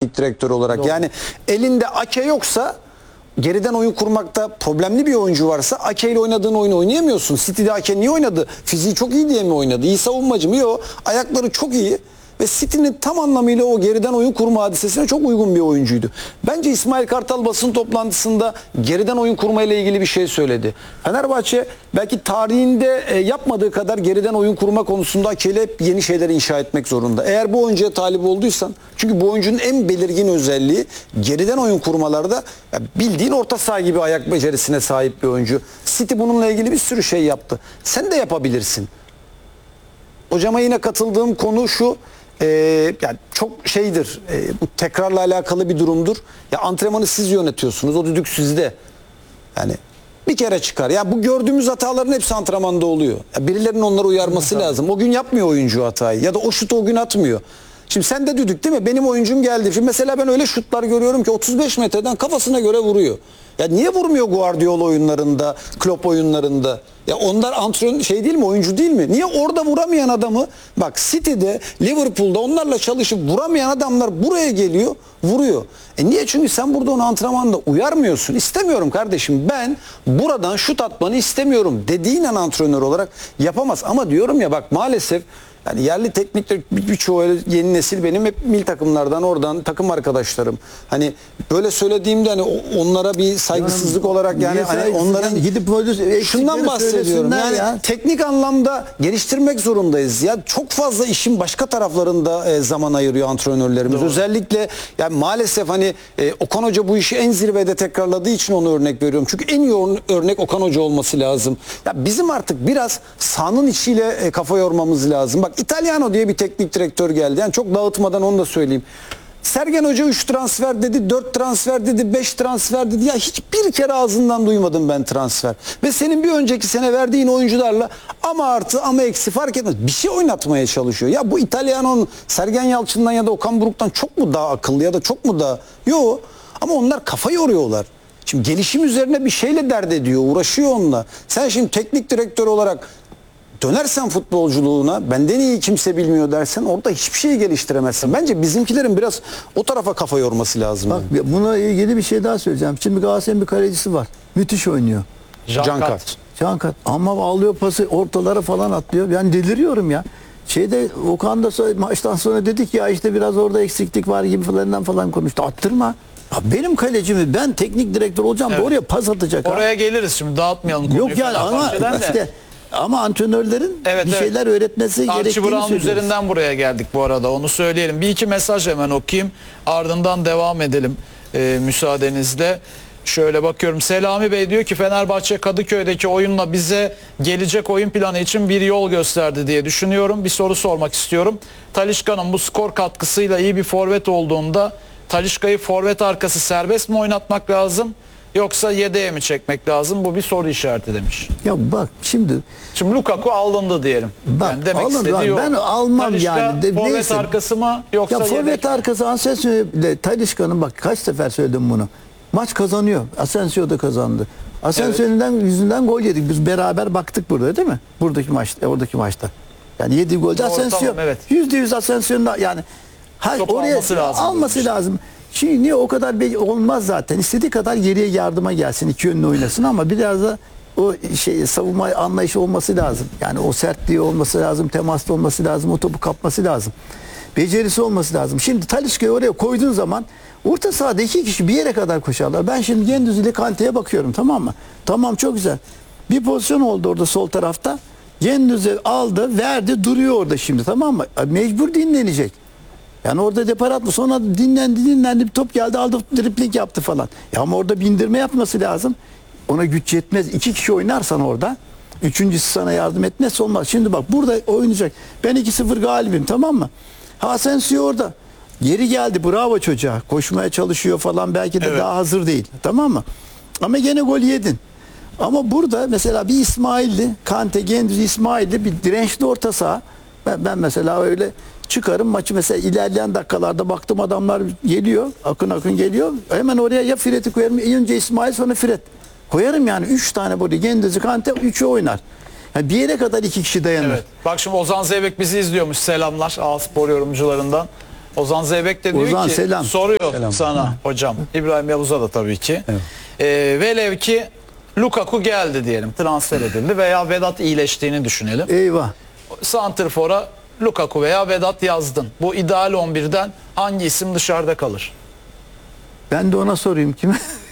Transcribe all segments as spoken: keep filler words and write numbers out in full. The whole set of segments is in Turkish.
teknik direktör olarak. Doğru. Yani elinde Ake yoksa, geriden oyun kurmakta problemli bir oyuncu varsa Ake ile oynadığın oyunu oynayamıyorsun. City'de Ake niye oynadı? Fiziği çok iyi diye mi oynadı? İyi savunmacı mı? Yok. Ayakları çok iyi. Ve City'nin tam anlamıyla o geriden oyun kurma hadisesine çok uygun bir oyuncuydu. Bence İsmail Kartal basın toplantısında geriden oyun kurma ile ilgili bir şey söyledi. Fenerbahçe belki tarihinde e, yapmadığı kadar geriden oyun kurma konusunda Ake'yle hep yeni şeyler inşa etmek zorunda. Eğer bu oyuncuya talip olduysan, çünkü bu oyuncunun en belirgin özelliği geriden oyun kurmalarda ya bildiğin orta saha gibi ayak becerisine sahip bir oyuncu. City bununla ilgili bir sürü şey yaptı. Sen de yapabilirsin. Hocama yine katıldığım konu şu. Ee, yani çok şeydir, e, bu tekrarla alakalı bir durumdur. Ya antrenmanı siz yönetiyorsunuz, o düdük sizde. Yani bir kere çıkar. Ya bu gördüğümüz hataların hepsi antrenmanda oluyor. Ya birilerinin onları uyarması evet, lazım. O gün yapmıyor oyuncu hatayı ya da o şutu o gün atmıyor. Şimdi sen de düdük değil mi? Benim oyuncum geldi. Şimdi mesela ben öyle şutlar görüyorum ki otuz beş metreden kafasına göre vuruyor. Ya niye vurmuyor Guardiola oyunlarında, Klopp oyunlarında? Ya onlar antrenör şey değil mi, oyuncu değil mi? Niye orada vuramayan adamı, bak City'de, Liverpool'da onlarla çalışıp vuramayan adamlar buraya geliyor, vuruyor. E niye? Çünkü sen burada onu antrenmanda uyarmıyorsun. İstemiyorum kardeşim, ben buradan şut atmanı istemiyorum dediğin an antrenör olarak yapamaz. Ama diyorum ya bak, maalesef yani yerli teknikler birçoğu yeni nesil, benim hep milli takımlardan, oradan takım arkadaşlarım. Hani böyle söylediğimde hani onlara bir saygısızlık yani, olarak yani hani onların gidip şundan bahsediyorum. Yani ya, teknik anlamda geliştirmek zorundayız. Ya çok fazla işin başka taraflarında e, zaman ayırıyor antrenörlerimiz. Doğru. Özellikle yani maalesef hani e, Okan Hoca bu işi en zirvede tekrarladığı için onu örnek veriyorum. Çünkü en iyi örnek Okan Hoca olması lazım. Ya bizim artık biraz sahanın içiyle e, kafa yormamız lazım. Bak, İtalyano diye bir teknik direktör geldi. Yani çok dağıtmadan onu da söyleyeyim. Sergen Hoca üç transfer dedi, dört transfer dedi, beş transfer dedi. Ya hiçbir kere ağzından duymadım ben transfer. Ve senin bir önceki sene verdiğin oyuncularla ama artı ama eksi fark etmez, bir şey oynatmaya çalışıyor. Ya bu İtalyano'nun Sergen Yalçın'dan ya da Okan Buruk'tan çok mu daha akıllı ya da çok mu daha? Yok. Ama onlar kafa yoruyorlar. Şimdi gelişim üzerine bir şeyle dert ediyor, uğraşıyor onunla. Sen şimdi teknik direktör olarak dönersen futbolculuğuna, benden iyi kimse bilmiyor dersen, orada hiçbir şeyi geliştiremezsin. Bence bizimkilerin biraz o tarafa kafa yorması lazım. Bak, buna ilgili bir şey daha söyleyeceğim. Şimdi Galatasaray'ın bir kalecisi var. Müthiş oynuyor. Cankat. Cankat. Ama alıyor pası ortalara falan atlıyor. Ben deliriyorum ya. Şeyde Okan da maçtan sonra dedik ya işte biraz orada eksiklik var gibi falandan falan konuştu. Attırma. Ya benim kalecimi, ben teknik direktör olacağım evet, da oraya pas atacak. Oraya ha. geliriz şimdi, dağıtmayalım konuyu. Yok yani ama işte ama antrenörlerin evet, bir şeyler evet, öğretmesi Archie gerektiğini Brown söylüyoruz. üzerinden buraya geldik bu arada, onu söyleyelim. Bir iki mesaj hemen okuyayım, ardından devam edelim e, müsaadenizle. Şöyle bakıyorum, Selami Bey diyor ki Fenerbahçe Kadıköy'deki oyunla bize gelecek oyun planı için bir yol gösterdi diye düşünüyorum. Bir soru sormak istiyorum. Talisca'nın bu skor katkısıyla iyi bir forvet olduğunda Talisca'yı forvet arkası serbest mi oynatmak lazım, yoksa yedeğe mi çekmek lazım? Bu bir soru işareti demiş. Ya bak şimdi. Şimdi Lukaku alındı diyelim. Bak, yani demek alındı, istediği ben almam Talisca, yani. De, forvet neyse. arkası mı yoksa ya forvet yedek arkası Asensio ile Talisca'nın, bak kaç sefer söyledim bunu. Maç kazanıyor. Asensio da kazandı. Asensio'nun evet, yüzünden gol yedik. Biz beraber baktık burada değil mi? Buradaki maçta, oradaki maçta. Yani yediği golde Asensio. Tamam, evet. yüzde yüz Asensio'nun yani hayır, oraya alması lazım. Alması lazım. Şimdi niye o kadar be- olmaz zaten. İstediği kadar geriye yardıma gelsin, iki yönlü oynasın ama biraz da o şey savunma anlayışı olması lazım. Yani o sertliği olması lazım, temaslı olması lazım, o topu kapması lazım. Becerisi olması lazım. Şimdi Talisca'yı oraya koyduğun zaman orta sahada iki kişi bir yere kadar koşarlar. Ben şimdi Gündüz ile Kante'ye bakıyorum, tamam mı? Tamam, çok güzel. Bir pozisyon oldu orada sol tarafta. Gündüz'ü aldı, verdi, duruyor orada şimdi, tamam mı? Mecbur dinlenecek. Yani orada depar atma, sonra dinlendi dinlendi bir top geldi, aldı, dripling yaptı falan. Ya ama orada bindirme yapması lazım. Ona güç yetmez. İki kişi oynarsan orada, üçüncüsü sana yardım etmezse olmaz. Şimdi bak burada oynayacak. Ben iki sıfır galibim, tamam mı? Asensio orada. Geri geldi, bravo çocuğa. Koşmaya çalışıyor falan, belki de evet, daha hazır değil. Tamam mı? Ama gene gol yedin. Ama burada mesela bir İsmail'li, Kante, Gündüz, İsmail'li bir dirençli orta saha. Ben, ben mesela öyle çıkarım maçı, mesela ilerleyen dakikalarda baktım adamlar geliyor, akın akın geliyor. Hemen oraya ya Fred'i koyarım, önce İsmail sonra Fred. Koyarım yani üç tane böyle Gündüz'ü, Kante, üçü oynar. Yani bir yere kadar iki kişi dayanır. Evet. Bak şimdi Ozan Zeybek bizi izliyormuş, selamlar A Spor yorumcularından. Ozan Zeybek de diyor Ozan, ki selam. soruyor Selam. sana hocam. İbrahim Yavuz'a da tabii ki. Ee, velev ki Lukaku geldi diyelim, transfer edildi veya Vedat iyileştiğini düşünelim. Eyvah. Santrfor'a Lukaku veya Vedat yazdın. Bu ideal on birden hangi isim dışarıda kalır? Ben de ona sorayım kime?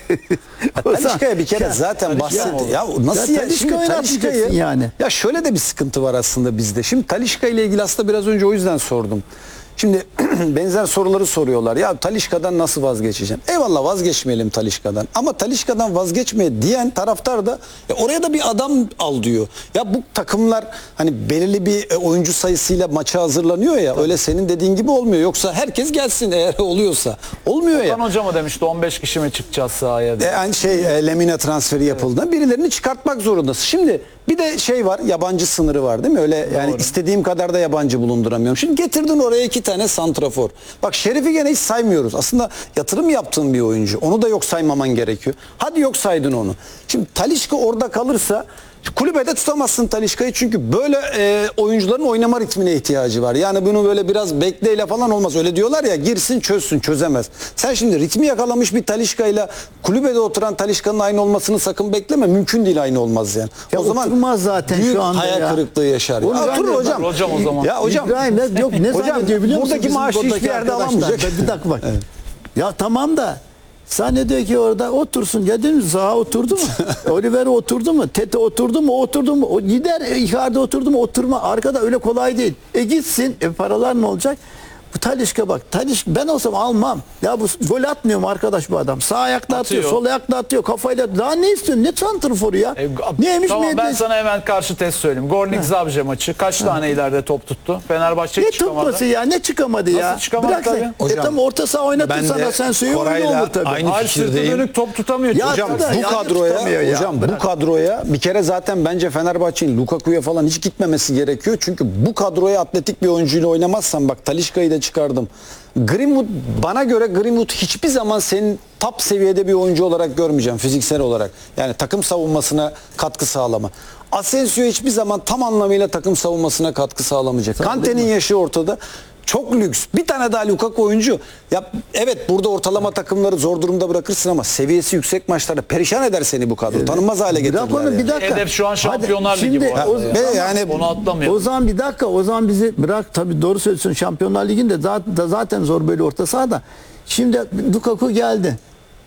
Talişka'ya bir kere Ya, zaten Talişka mı bahsetti. olur? Ya nasıl Ya ya? Talisca Şimdi oynatmayacaksın Talişka'yı yani. Ya şöyle de bir sıkıntı var aslında bizde. Şimdi Talişka ile ilgili aslında biraz önce o yüzden sordum. Şimdi benzer soruları soruyorlar. Ya Talişka'dan nasıl vazgeçeceğim? Eyvallah, vazgeçmeyelim Talişka'dan. Ama Talişka'dan vazgeçmeye diyen taraftar da ya oraya da bir adam al diyor. Ya bu takımlar hani belirli bir e, oyuncu sayısıyla maça hazırlanıyor ya. Öyle senin dediğin gibi olmuyor. Yoksa herkes gelsin eğer oluyorsa. Olmuyor ya. Okan Hoca mı demişti on beş kişi mi çıkacağız sahaya diye. E, yani şey e, Lemina transferi yapıldığında birilerini çıkartmak zorundasın. Şimdi bir de şey var, yabancı sınırı var değil mi? Öyle yani Doğru. istediğim kadar da yabancı bulunduramıyorum. Şimdi getirdin oraya iki tane santrafor. Bak Şerif'i gene hiç saymıyoruz. Aslında yatırım yaptığın bir oyuncu. Onu da yok saymaman gerekiyor. Hadi yok saydın onu. Şimdi Talisca orada kalırsa kulübede tutamazsın Talisca'yı, çünkü böyle e, oyuncuların oynama ritmine ihtiyacı var. Yani bunu böyle biraz bekleyle falan olmaz. Öyle diyorlar ya, girsin çözsün, çözemez. Sen şimdi ritmi yakalamış bir Talisca'yla kulübede oturan Talisca'nın aynı olmasını sakın bekleme. Mümkün değil, aynı olmaz yani. Ya o zaman oturmaz zaten büyük şu anda hayal ya. kırıklığı yaşar. Ya. Onu ben Oturur de- hocam. Hocam o zaman. Ya hocam. İbrahim ne, yok ne Hocam, zannediyor biliyor musun? buradaki bizim maaşı hiçbir buradaki yerde arkadaşlar? alamayacak. Bir dakika bak. Ya tamam da zannediyor ki orada otursun. Ya dedim Zaha oturdu mu? Oliver oturdu mu? Tete oturdu mu? Oturdu mu? O gider Icardi oturdu mu? Oturma. Arkada öyle kolay değil. E gitsin. E paralar ne olacak? Bu Talisca bak. Talisca ben olsam almam. Ya bu gol atmıyor mu arkadaş bu adam? Sağ ayakla atıyor, Atıyor. sol ayakla atıyor, kafayla. Daha ne istiyorsun? Ne santrforu ya? E, Neymiş tamam, ben müebbet? sana hemen karşı test söyleyeyim. Gornik Zabrze maçı kaç tane ileride top tuttu? Fenerbahçe Ne hiç çıkamadı. tutması ya? Ne çıkamadı ya? Nasıl çıkamadı Bırak sen. tabii? E Hocam, tam orta saha oynatır ben de sana sen suyu Koray'la oyunu olur tabii. aynı Hayır, sırtı fikirdeyim. dönük top tutamıyor. Ya Hocam, Hocam da bu yani kadroya tutamıyor ya. hocam bu Bırak. kadroya bir kere zaten bence Fenerbahçe'nin Lukaku'ya falan hiç gitmemesi gerekiyor. Çünkü bu kadroya atletik bir oyuncuyla oynamazsan, bak Talisca'yı da çıkardım. Greenwood, bana göre Greenwood hiçbir zaman senin top seviyede bir oyuncu olarak görmeyeceğim fiziksel olarak. Yani takım savunmasına katkı sağlama. Asensio hiçbir zaman tam anlamıyla takım savunmasına katkı sağlamayacak. Kante'nin yaşı ortada. Çok lüks. Bir tane daha Lukaku oyuncu. Ya evet, burada ortalama takımları zor durumda bırakırsın ama seviyesi yüksek maçlarda perişan eder seni bu kadro. Tanınmaz hale Bırak getirdiler. onu bir yani. dakika. Hedef şu an Hadi, Şampiyonlar Ligi şimdi bu arada o- ya. Ve yani Onu atlamıyor. O zaman bir dakika, o zaman bizi bırak, tabii doğru söylüyorsun, Şampiyonlar Ligi'nde zaten, da zaten zor böyle orta sahada. Şimdi Lukaku geldi.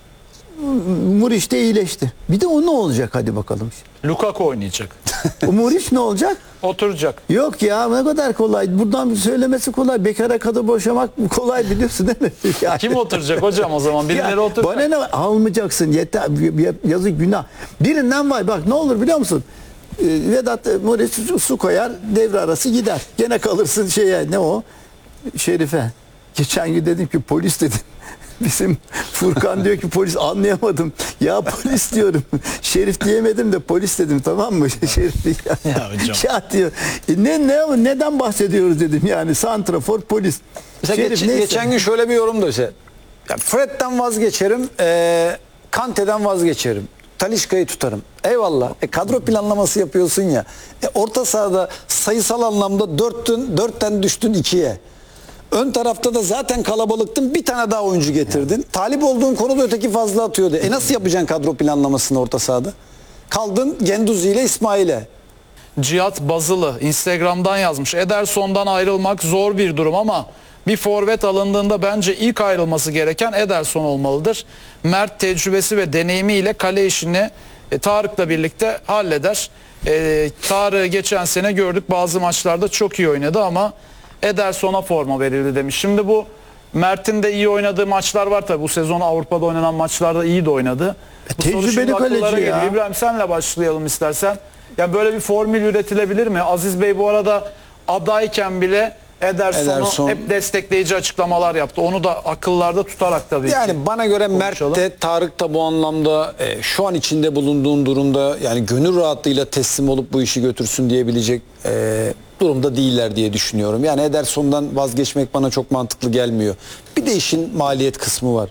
Muriç de iyileşti. Bir de o ne olacak hadi bakalım. Lukaku oynayacak. O Muriç ne olacak? Oturacak. Yok ya, ne kadar kolay. Buradan söylemesi kolay. Bekara kadın boşamak kolay, biliyorsun değil mi? Yani. Kim oturacak hocam o zaman? Birileri Ya, oturacak. bana ne, almayacaksın yeter, yazık günah. Birinden var bak, ne olur biliyor musun? Ee, Vedat e, Muriç su- su koyar, devre arası gider. Gene kalırsın şeye, ne o? Şerife. Geçen gün dedim ki polis dedim. Bizim Furkan diyor ki polis, anlayamadım. Ya polis diyorum. Şerif diyemedim de polis dedim, tamam mı? Şerif ya. Ya hocam. Ya diyor. E ne ne neden bahsediyoruz dedim. Yani santrafor polis. Mesela Şerif geç- neyse. geçen gün şöyle bir yorum da işte. Ya Fred'den vazgeçerim, e, Kante'den vazgeçerim. Talisca'yı tutarım. Eyvallah. E, kadro planlaması yapıyorsun ya. E, orta sahada sayısal anlamda dörttün, dörtten düştün ikiye. Ön tarafta da zaten kalabalıktın. Bir tane daha oyuncu getirdin. Talip olduğun konuda öteki fazla atıyordu. E nasıl yapacaksın kadro planlamasını orta sahada? Kaldın Genduzi ile İsmail'e. Cihat Bazılı Instagram'dan yazmış. Ederson'dan ayrılmak zor bir durum ama bir forvet alındığında bence ilk ayrılması gereken Ederson olmalıdır. Mert tecrübesi ve deneyimiyle kale işini e, Tarık'la birlikte halleder. E, Tarık'ı geçen sene gördük, bazı maçlarda çok iyi oynadı ama Ederson'a forma verildi demiş. Şimdi bu Mert'in de iyi oynadığı maçlar var tabi. Bu sezon Avrupa'da oynanan maçlarda iyi de oynadı. Bu soru tecrübeli şimdi akıllara kaleci ya. geliyor. İbrahim, senle başlayalım istersen. Ya böyle bir formül üretilebilir mi? Aziz Bey bu arada adayken bile Ederson'u Ederson- hep destekleyici açıklamalar yaptı. Onu da akıllarda tutarak tabii ki. Yani bana göre Mert konuşalım. de Tarık da bu anlamda e, şu an içinde bulunduğun durumda yani gönül rahatlığıyla teslim olup bu işi götürsün diyebilecek e, durumda değiller diye düşünüyorum. Yani Ederson'dan vazgeçmek bana çok mantıklı gelmiyor. Bir de işin maliyet kısmı var.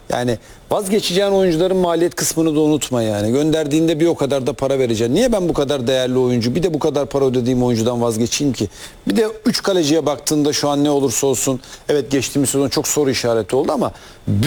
Yani vazgeçeceğin oyuncuların maliyet kısmını da unutma yani. Gönderdiğinde bir o kadar da para vereceksin. Niye ben bu kadar değerli oyuncu, bir de bu kadar para ödediğim oyuncudan vazgeçeyim ki? Bir de üç kaleciye baktığında şu an ne olursa olsun, evet geçtiğimiz sezon çok soru işareti oldu ama